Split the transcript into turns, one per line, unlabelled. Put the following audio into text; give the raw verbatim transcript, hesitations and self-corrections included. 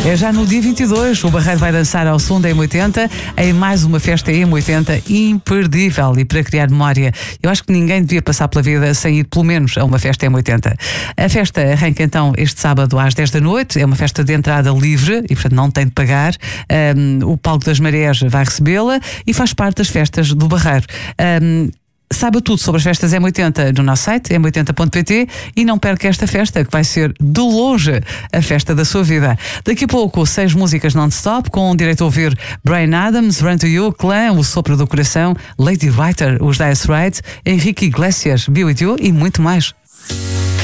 É já no dia vinte e dois, o Barreiro vai dançar ao som da M oitenta em mais uma festa M oitenta imperdível. E para criar memória, eu acho que ninguém devia passar pela vida sem ir pelo menos a uma festa M oitenta. A festa arranca então este sábado às dez da noite, é uma festa de entrada livre e portanto não tem de pagar. Um, o Palco das Marés vai recebê-la e faz parte das festas do Barreiro. Um, Saiba tudo sobre as festas M oitenta no nosso site, m oitenta ponto pt, e não perca esta festa, que vai ser de longe a festa da sua vida. Daqui a pouco, seis músicas non-stop, com direito a ouvir Bryan Adams, Run to You, Clan, O Sopro do Coração, Lady Writer, os Dire Straits, Henrique Iglesias, Be With You e muito mais.